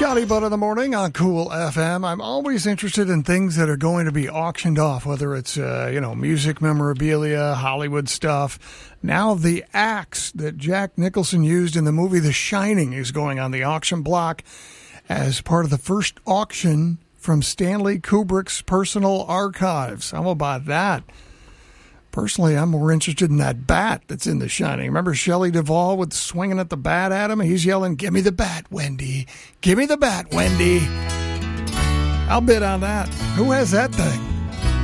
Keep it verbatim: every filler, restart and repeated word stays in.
Scotty Butt in the morning on Cool F M. I'm always interested in things that are going to be auctioned off, whether it's, uh, you know, music memorabilia, Hollywood stuff. Now the axe that Jack Nicholson used in the movie The Shining is going on the auction block as part of the first auction from Stanley Kubrick's personal archives. How about that? Personally, I'm more interested in that bat that's in The Shining. Remember Shelley Duvall with swinging at the bat at him? He's yelling, "Give me the bat, Wendy. Give me the bat, Wendy." I'll bid on that. Who has that thing?